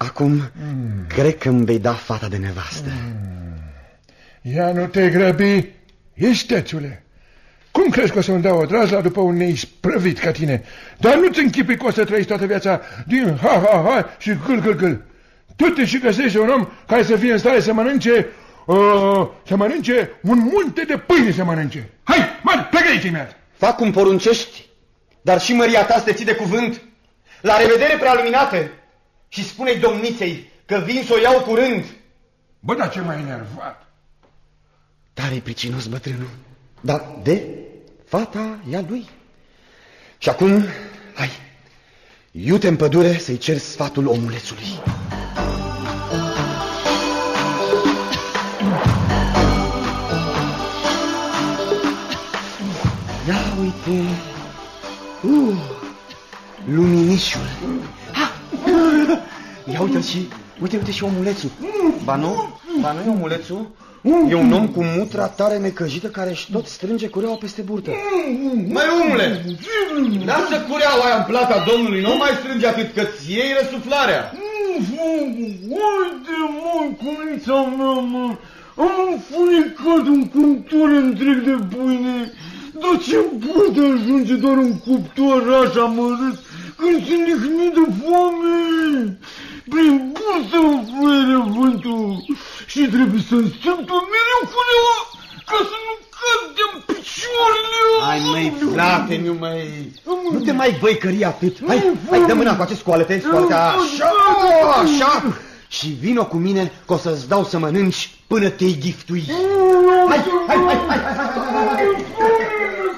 Acum cred că îmi vei da fata de nevastă. Ia nu te grăbi, istețule. Cum crezi că o să-mi dau o drazla după un neisprăvit ca tine? Dar nu-ți închipui că o să trăiești toată viața din ha și gâl. Tu te și găsești un om care să fie în stare să mănânce un munte de pâine să mănânce. Hai, mă, plecă aici imediat. Fac cum poruncești, dar și măria ta să te ții de cuvânt. La revedere, prealuminate, și spune-i domniței că vin să o iau curând. Bă, dar ce m-ai enervat? Tare-i pricinos bătrânul, dar de fata e a lui. Și acum, hai, iute în pădure să-i cer sfatul omulețului. Ia uite, luminișul. Ia uite-l și, uite și omulețul. Ba nu e omulețul? E un om cu mutra tare necăjită care își tot strânge cureaua peste burtă. Măi, omule, lasă cureaua aia în plata domnului, nu mai strânge atât că-ți iei răsuflarea. Uite, mă, cunița mea, mă, am înfunecat un cuptor întreg de pâine. Dar ce poate ajunge doar un cuptor așa mărât când sunt lihnit de foame? Prin bursă mă fluieră vântul și trebuie să-mi strâmb mereu cureaua ca să nu cădem picioarele. Hai, măi, frate, nu te mai băicări atât. Hai, dă mâna cu acest, scoală-te, așa. Și vino cu mine că o să-ți dau să mănânci până te-i giftui. Hai.